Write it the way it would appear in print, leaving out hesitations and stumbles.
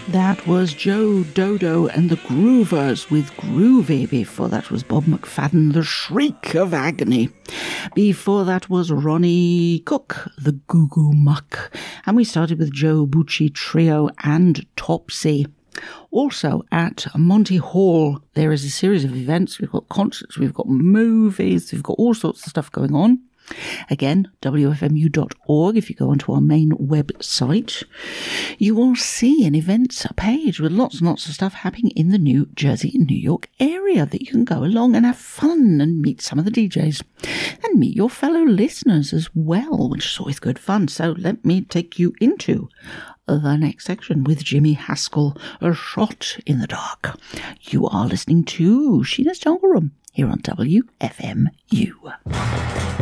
That was Joe Dodo and the Groovers with Groovy. Before that was Bob McFadden, The Shriek of Agony. Before that was Ronnie Cook, The Goo Goo Muck. And we started with Joe Bucci Trio and Topsy. Also at Monty Hall, there is a series of events. We've got concerts, we've got movies, we've got all sorts of stuff going on. Again, wfmu.org. If you go onto our main website, you will see an events page with lots and lots of stuff happening in the New Jersey and New York area that you can go along and have fun and meet some of the DJs and meet your fellow listeners as well, which is always good fun. So let me take you into the next section with Jimmy Haskell, A Shot in the Dark. You are listening to Sheena's Jungle Room here on WFMU.